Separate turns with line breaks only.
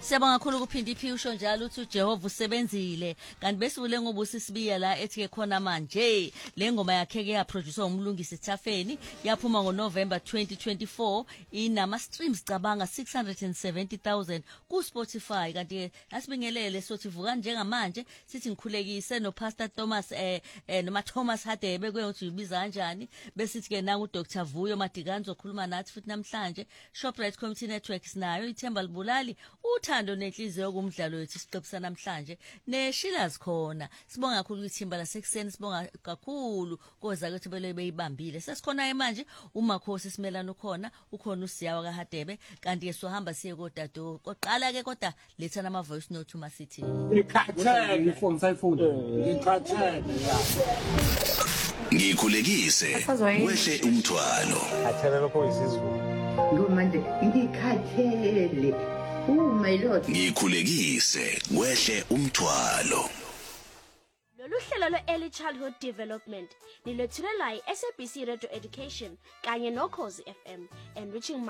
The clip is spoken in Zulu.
Siyabonga kakhulu kuphinde iphi usho njalo uthi uJehova usebenzile kanti bese ule ngoba usisibiya la ethi ke khona manje le ngoma yakhe ke yaproducer umlungisi Thafeni yaphuma ngoNovember 2024 inama streams cabanga 670,000 ku Spotify kanti ke asibingelele sothi vuka njengamanje sithi ngikhulekise no Pastor Thomas noma Thomas Hadebe kweyokuthi ubiza kanjani bese sithi ke nangu Dr Vuyo Madiganzo okhuluma nathi futhi namhlanje Shoprite Community Networks nayo ithemba libulali uthando nenhliziyo kumdlalo wethu siqephisa namhlanje neShilas khona sibonga kakhulu ithimba lasekuseni sibonga kakhulu koza ukuthi bele beyibambile sesikhona manje uMakhosi Simelano khona ukhona uSiyawa kaHadebe kanti ke sohamba siye kodado koqala ke kodwa letha nama voice note masithi
ngikhathele ifoni sayifunda ngikhathele
ngikhulekise wehle umthwalo
athele lokho isizulu
ngumanje ngikhathele my lord
ngikhulekise wehle umthwalo.
Lolu hlelo lwe-Early Childhood Development lilethulelwa yi-SABC Radio Education kanye noKhozi FM enriching